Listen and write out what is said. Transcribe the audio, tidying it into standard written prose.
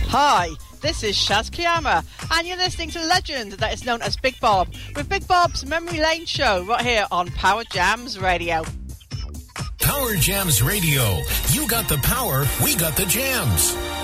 Hi, this is Shaz Kiyama, and you're listening to legend that is known as Big Bob, with Big Bob's Memory Lane show right here on Power Jams Radio. Power Jams Radio. You got the power, we got the jams.